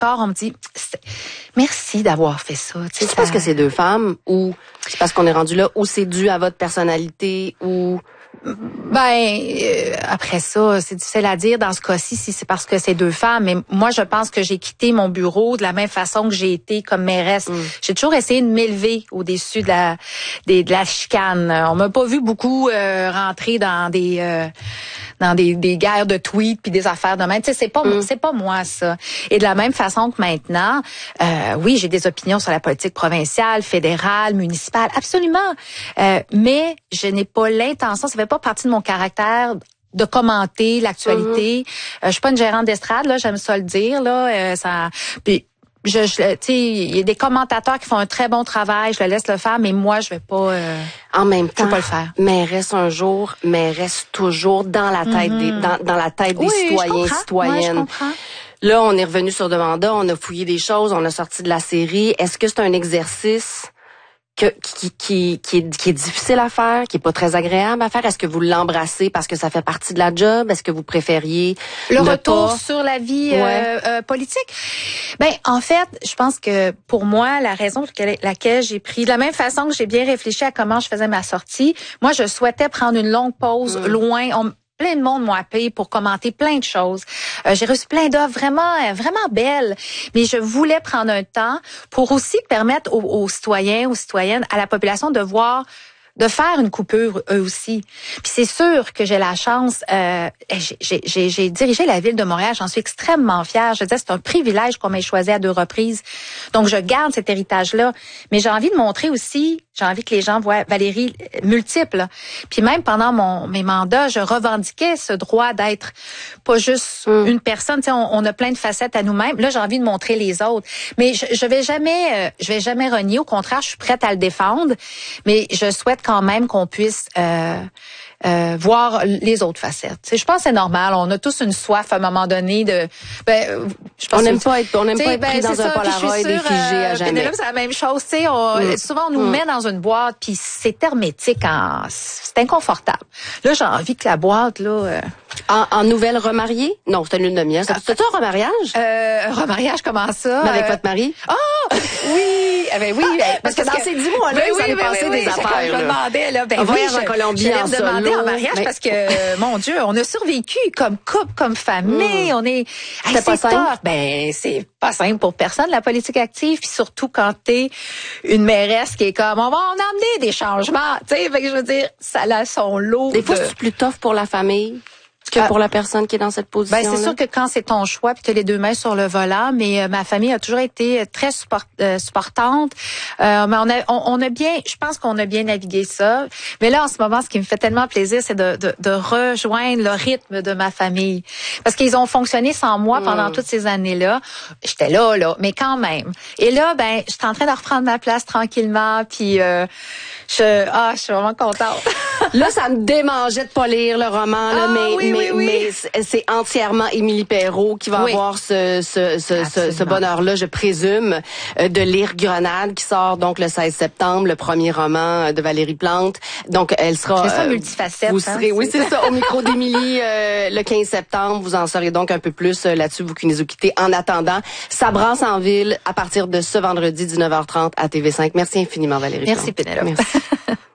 corps, on me dit merci d'avoir fait ça. Tu sais, c'est parce que c'est deux femmes ou c'est parce qu'on est rendu là ou c'est dû à votre personnalité ou... Après ça, c'est difficile à dire dans ce cas-ci si c'est parce que c'est deux femmes. Mais moi, je pense que j'ai quitté mon bureau de la même façon que j'ai été comme mairesse. J'ai toujours essayé de m'élever au-dessus de la chicane. On m'a pas vu beaucoup rentrer dans des guerres de tweets puis des affaires de même. Tu sais, c'est pas moi ça. Et de la même façon que maintenant, oui, j'ai des opinions sur la politique provinciale, fédérale, municipale, absolument. Mais je n'ai pas l'intention, ça fait pas partie de mon caractère de commenter l'actualité. Je suis pas une gérante d'estrade là, j'aime ça le dire là. Puis tu sais, il y a des commentateurs qui font un très bon travail, je le laisse le faire, mais moi, je vais pas. En même temps, je vais pas le faire. Mairesse un jour, mairesse toujours dans la tête dans la tête des citoyens, citoyennes. Ouais, je comprends. Là, on est revenu sur demanda, on a fouillé des choses, on a sorti de la série. Est-ce que c'est un exercice qui est difficile à faire, qui est pas très agréable à faire? Est-ce que vous l'embrassez parce que ça fait partie de la job? Est-ce que vous préfériez le retour sur la vie politique? Ben, en fait, je pense que pour moi, la raison pour laquelle j'ai pris, de la même façon que j'ai bien réfléchi à comment je faisais ma sortie, moi, je souhaitais prendre une longue pause loin. Plein de monde m'ont appelé pour commenter plein de choses. J'ai reçu plein d'offres vraiment belles, mais je voulais prendre un temps pour aussi permettre aux citoyens, aux citoyennes, à la population de faire une coupure eux aussi. Puis c'est sûr que j'ai la chance, j'ai dirigé la ville de Montréal, j'en suis extrêmement fière. Je veux dire, c'est un privilège qu'on m'ait choisi à 2 reprises. Donc je garde cet héritage-là, mais j'ai envie de montrer aussi, j'ai envie que les gens voient Valérie multiple. Puis même pendant mes mandats, je revendiquais ce droit d'être pas juste une personne, tu sais, on a plein de facettes à nous-mêmes. Là, j'ai envie de montrer les autres. Mais je vais jamais renier, au contraire, je suis prête à le défendre, mais je souhaite quand même qu'on puisse voir les autres facettes. Tu sais, je pense que c'est normal. On a tous une soif à un moment donné de. Je pense on n'aime pas être pris dans un Polaroid et figé à jamais. C'est la même chose. Tu sais, souvent on nous met dans une boîte puis c'est hermétique, c'est inconfortable. Là, j'ai envie que la boîte là. En nouvelle remariée? Non, c'était une lune de miel. C'était un remariage? Un remariage, comment ça? Mais avec votre mari? Oui! Oui, parce que dans ces 10 mois-là, vous allez passer des affaires. Je me demandais, là, voyage en Colombie, je me demandais en mariage parce que, mon Dieu, on a survécu comme couple, comme famille. On est, c'est pas simple. C'est pas simple pour personne, la politique active, puis surtout quand t'es une mairesse qui est comme, on va en amener des changements, tu sais, fait que je veux dire, ça a son lot. Des fois, c'est plus tough pour la famille que pour la personne qui est dans cette position-là. C'est sûr que quand c'est ton choix puis tu as les 2 mains sur le volant, mais ma famille a toujours été très supportante. Mais on a bien, je pense qu'on a bien navigué ça. Mais là en ce moment, ce qui me fait tellement plaisir, c'est de rejoindre le rythme de ma famille, parce qu'ils ont fonctionné sans moi pendant toutes ces années-là. J'étais là, mais quand même. Et là, je suis en train de reprendre ma place tranquillement, puis je suis vraiment contente. Là, ça me démangeait de pas lire le roman, là, mais c'est entièrement Émilie Perrault qui va avoir ce bonheur-là, je présume, de lire Grenade, qui sort donc le 16 septembre, le premier roman de Valérie Plante. Donc, elle sera... C'est ça, multifacette. Vous serez, oui, c'est ça, au micro d'Émilie le 15 septembre. Vous en saurez donc un peu plus là-dessus, vous qui nous quittez. En attendant, ça brasse en ville à partir de ce vendredi 19h30 à TV5. Merci infiniment, Valérie Plante. Merci, Pénélope. Merci.